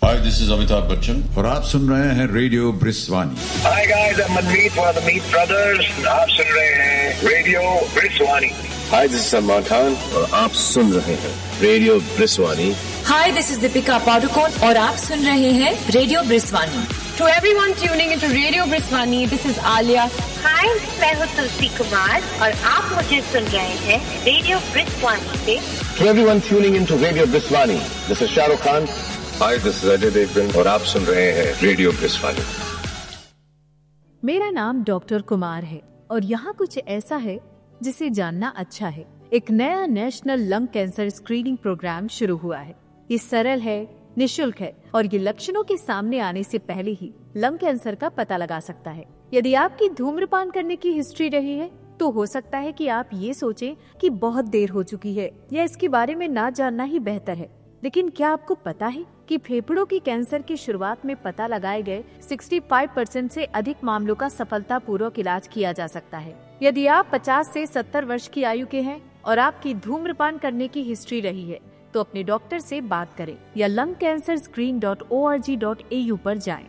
Hi, this is Amitabh Bachchan. और आप सुन रहे हैं radio ब्रिस्वानी. Hi guys, I'm Manmeet for the Meet Brothers. आप सुन रहे हैं radio ब्रिस्वानी. Hi, this is Salman Khan और आप सुन रहे हैं radio ब्रिस्वानी. Hi, this is Deepika Padukone और आप सुन रहे हैं radio ब्रिस्वानी. To everyone tuning into Radio Briswani, this is Alia. Hi, मैं हूँ तुलसी कुमार और आप मुझे सुन रहे हैं रेडियो ब्रिस्वानी पे. To everyone tuning into Radio Briswani, this is Shah Rukh Khan. Hi, this is Ajay Devgan और आप सुन रहे हैं रेडियो ब्रिस्वानी. मेरा नाम डॉक्टर कुमार है और यहाँ कुछ ऐसा है जिसे जानना अच्छा है. एक नया national lung cancer screening programme शुरू हुआ है. ये सरल है, निशुल्क है और ये लक्षणों के सामने आने से पहले ही लंग कैंसर का पता लगा सकता है. यदि आपकी धूम्रपान करने की हिस्ट्री रही है तो हो सकता है कि आप ये सोचें कि बहुत देर हो चुकी है या इसके बारे में ना जानना ही बेहतर है. लेकिन क्या आपको पता है कि फेफड़ों की कैंसर की शुरुआत में पता लगाए गए 65% से अधिक मामलों का सफलतापूर्वक इलाज किया जा सकता है. यदि आप 50 से 70 वर्ष की आयु के हैं और आपकी धूम्रपान करने की हिस्ट्री रही है तो अपने डॉक्टर से बात करें या lungcancerscreen.org.au पर जाएं.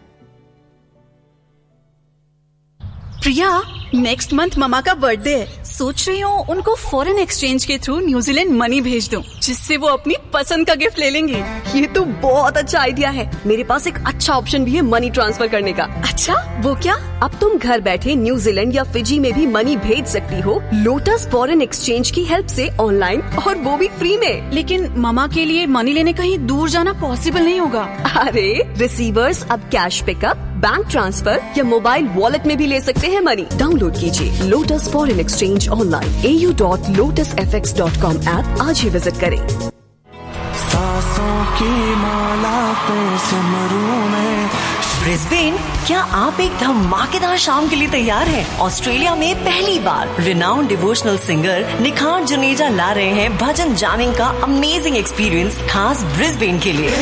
प्रिया, नेक्स्ट मंथ ममा का बर्थडे है. सोच रही हूँ उनको फॉरेन एक्सचेंज के थ्रू न्यूजीलैंड मनी भेज दूँ, जिससे वो अपनी पसंद का गिफ्ट ले लेंगे. ये तो बहुत अच्छा आइडिया है. मेरे पास एक अच्छा ऑप्शन भी है मनी ट्रांसफर करने का. अच्छा, वो क्या? अब तुम घर बैठे न्यूजीलैंड या फिजी में भी मनी भेज सकती हो लोटस फॉरेन एक्सचेंज की हेल्प से ऑनलाइन, और वो भी फ्री में. लेकिन ममा के लिए मनी लेने कहीं दूर जाना पॉसिबल नहीं होगा. अरे रिसीवर्स अब कैश पिकअप, बैंक ट्रांसफर या मोबाइल वॉलेट में भी ले सकते हैं मनी. डाउनलोड कीजिए lotus foreign exchange online au.lotusfx.com app आज ही विजिट करें. सांसों की माला पे सिमरूं में. ब्रिस्बेन, क्या आप एक धमाकेदार शाम के लिए तैयार हैं? ऑस्ट्रेलिया में पहली बार रिनाउंड डिवोशनल सिंगर निखार जुनेजा ला रहे हैं भजन जामिंग का अमेजिंग एक्सपीरियंस खास ब्रिस्बेन के लिए.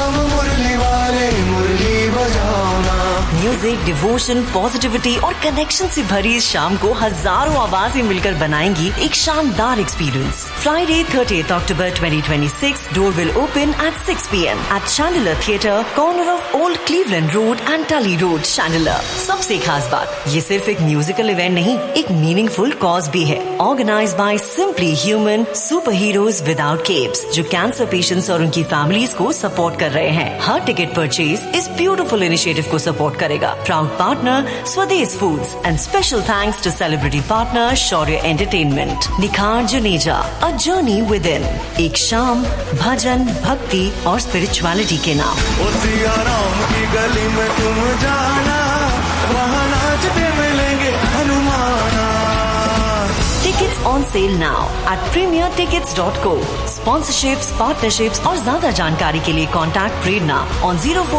म्यूजिक, डिवोशन, पॉजिटिविटी और कनेक्शन से भरी इस शाम को हजारों आवाजें मिलकर बनाएंगी एक शानदार experience. Friday 30 October 2026. Door will open at 6 PM eight Chandler theatre, corner of old Cleveland road and टली रोड, शैंडलर. सबसे खास बात, ये सिर्फ एक म्यूजिकल इवेंट नहीं, एक मीनिंगफुल कॉज भी है. Organised by simply human super heroes without keeps, जो कैंसर पेशेंट्स और उनकी फैमिलीज को सपोर्ट कर रहे हैं. हर टिकट परचेज इस ब्यूटीफुल इनिशिएटिव को सपोर्ट करेगा. Proud partner Swadesh Foods and special thanks to celebrity partner Shaurya Entertainment. निखार जुनेजा, a journey within. एक शाम भजन, भक्ति और स्पिरिचुअलिटी के नाम. सिया राम की गली में तुम जाना, वहाँ नाचते मिलेंगे हनुमाना. Tickets on sale now at premiertickets.co. Sponsorships, partnerships और ज्यादा जानकारी के लिए contact Prerna on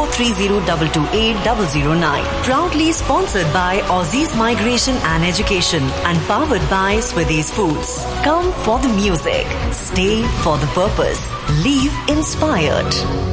0430228009. Proudly sponsored by Aussies Migration and Education and powered by Swadesh Foods. Come for the music, stay for the purpose, leave inspired.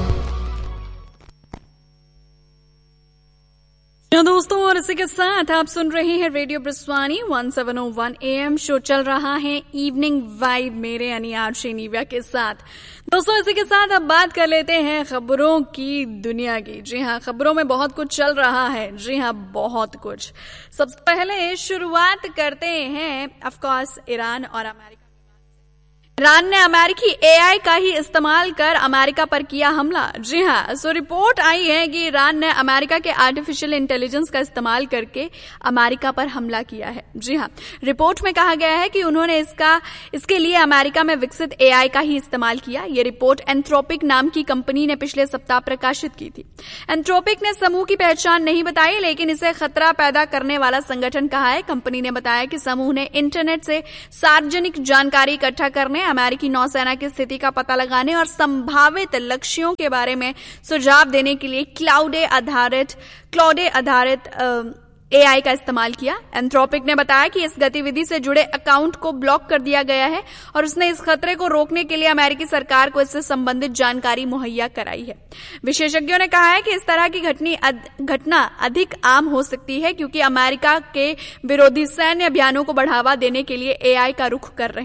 दोस्तों, और इसी के साथ आप सुन रहे हैं रेडियो ब्रिस्वानी 1701 AM. शो चल रहा है इवनिंग वाइब मेरे यानी आरजे निव्या के साथ. दोस्तों, इसी के साथ अब बात कर लेते हैं खबरों की दुनिया की. जी हाँ, खबरों में बहुत कुछ चल रहा है. जी हाँ, बहुत कुछ. सबसे पहले शुरुआत करते हैं ऑफकोर्स ईरान और अमेरिका. ईरान ने अमेरिकी एआई का ही इस्तेमाल कर अमेरिका पर किया हमला. जी हाँ, सो रिपोर्ट आई है कि ईरान ने अमेरिका के आर्टिफिशियल इंटेलिजेंस का इस्तेमाल करके अमेरिका पर हमला किया है. जी हाँ, रिपोर्ट में कहा गया है कि उन्होंने इसके लिए अमेरिका में विकसित एआई का ही इस्तेमाल किया. ये रिपोर्ट एंथ्रोपिक नाम की कंपनी ने पिछले सप्ताह प्रकाशित की थी. एंथ्रोपिक ने समूह की पहचान नहीं बताई, लेकिन इसे खतरा पैदा करने वाला संगठन कहा है. कंपनी ने बताया कि समूह ने इंटरनेट से सार्वजनिक जानकारी इकट्ठा करने, अमेरिकी नौसेना की स्थिति का पता लगाने और संभावित लक्ष्यों के बारे में सुझाव देने के लिए क्लाउड आधारित एआई का इस्तेमाल किया. एंथ्रोपिक ने बताया कि इस गतिविधि से जुड़े अकाउंट को ब्लॉक कर दिया गया है और उसने इस खतरे को रोकने के लिए अमेरिकी सरकार को इससे संबंधित जानकारी मुहैया कराई है. विशेषज्ञों ने कहा है कि इस तरह की घटना अधिक आम हो सकती है क्योंकि अमेरिका के विरोधी सैन्य अभियानों को बढ़ावा देने के लिए एआई का रुख कर रहे हैं.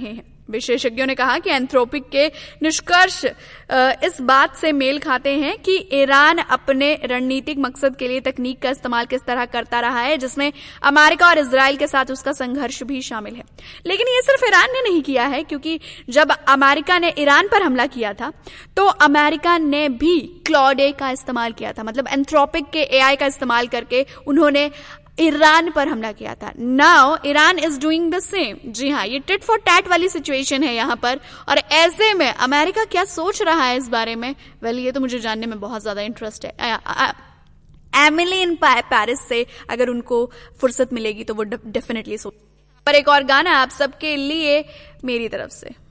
विशेषज्ञों ने कहा कि एंथ्रोपिक के निष्कर्ष इस बात से मेल खाते हैं कि ईरान अपने रणनीतिक मकसद के लिए तकनीक का इस्तेमाल किस तरह करता रहा है, जिसमें अमेरिका और इजराइल के साथ उसका संघर्ष भी शामिल है। लेकिन ये सिर्फ ईरान ने नहीं किया है, क्योंकि जब अमेरिका ने ईरान पर हमला किया था तो अमेरिका ने भी क्लॉड ए का इस्तेमाल किया था, मतलब एंथ्रोपिक के एआई का इस्तेमाल करके उन्होंने ईरान पर हमला किया था। Now Iran is doing the same. जी हाँ, ये टिट फॉर टैट वाली सिचुएशन है यहाँ पर, और ऐसे में अमेरिका क्या सोच रहा है इस बारे में, वेल ये तो मुझे जानने में बहुत ज्यादा इंटरेस्ट है। एमिली इन पेरिस से अगर उनको फुर्सत मिलेगी तो वो डेफिनेटली सोच। पर एक और गाना आप सबके लिए मेरी तरफ से।